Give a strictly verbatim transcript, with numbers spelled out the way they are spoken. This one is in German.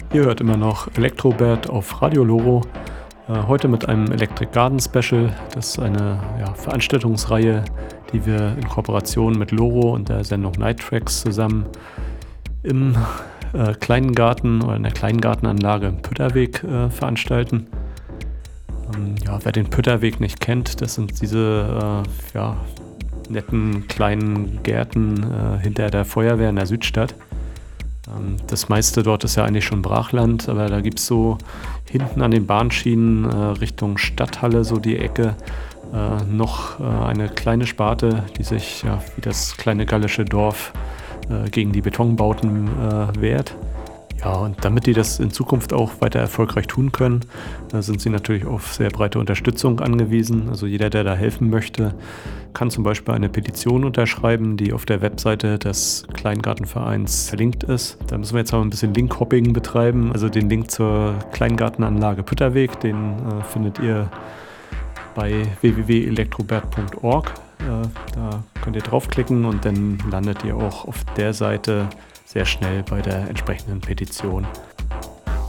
Ihr hört immer noch Elektrobert auf Radio Loro. Äh, heute mit einem Electric Garden Special. Das ist eine ja, Veranstaltungsreihe, die wir in Kooperation mit Loro und der Sendung Night Tracks zusammen im äh, kleinen Garten oder in der kleinen Gartenanlage im Pütterweg äh, veranstalten. Ähm, ja, wer den Pütterweg nicht kennt, das sind diese äh, ja, netten kleinen Gärten äh, hinter der Feuerwehr in der Südstadt. Das meiste dort ist ja eigentlich schon Brachland, aber da gibt es so hinten an den Bahnschienen äh, Richtung Stadthalle, so die Ecke, äh, noch äh, eine kleine Sparte, die sich ja, wie das kleine gallische Dorf äh, gegen die Betonbauten äh, wehrt. Ja, und damit die das in Zukunft auch weiter erfolgreich tun können, äh, sind sie natürlich auf sehr breite Unterstützung angewiesen. Also jeder, der da helfen möchte, kann zum Beispiel eine Petition unterschreiben, die auf der Webseite des Kleingartenvereins verlinkt ist. Da müssen wir jetzt aber ein bisschen Linkhopping betreiben. Also den Link zur Kleingartenanlage Pütterweg, den äh, findet ihr bei w w w punkt elektrobert punkt org. Äh, da könnt ihr draufklicken und dann landet ihr auch auf der Seite sehr schnell bei der entsprechenden Petition.